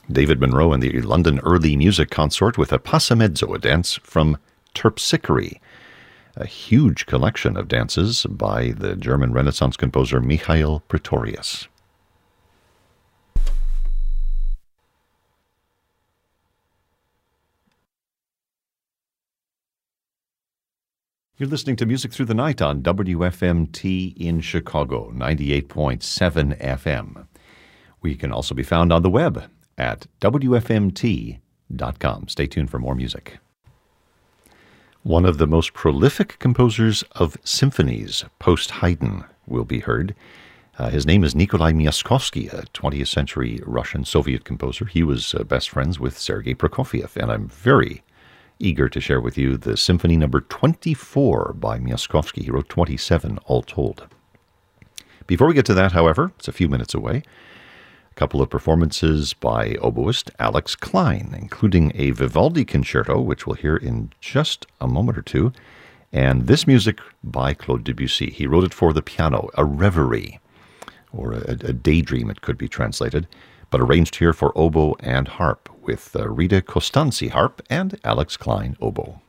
David Monroe and the London Early Music Consort with a Passamezzo, a dance from Terpsichore, a huge collection of dances by the German Renaissance composer Michael Praetorius. You're listening to Music Through the Night on WFMT in Chicago, 98.7 FM. We can also be found on the web at WFMT.com. Stay tuned for more music. One of the most prolific composers of symphonies post-Haydn will be heard. His name is Nikolai Myaskovsky, a 20th century Russian-Soviet composer. He was best friends with Sergei Prokofiev, and I'm very eager to share with you the Symphony Number 24 by Myaskovsky. He wrote 27 all told. Before we get to that, however, it's a few minutes away, a couple of performances by oboist Alex Klein, including a Vivaldi concerto, which we'll hear in just a moment or two, and this music by Claude Debussy. He wrote it for the piano, a reverie, or a daydream it could be translated, but arranged here for oboe and harp, with Rita Costanzi harp and Alex Klein oboe.